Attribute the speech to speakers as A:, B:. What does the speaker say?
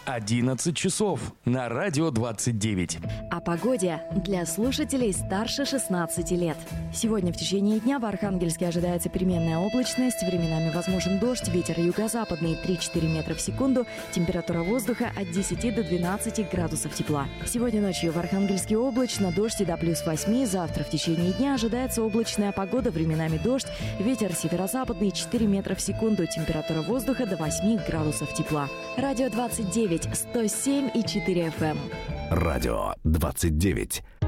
A: 11 часов на Радио 29.
B: О погоде для слушателей старше 16 лет. Сегодня в течение дня в Архангельске ожидается переменная облачность, временами возможен дождь, ветер юго-западный 3-4 метра в секунду, температура воздуха от 10 до 12 градусов тепла. Сегодня ночью в Архангельске облачно, дождь и до +8, завтра в течение дня ожидается облачная погода, временами дождь, ветер северо-западный 4 метра в секунду, температура воздуха до 8 градусов тепла. Радио 29, 107,4 FM.
C: Радио 29.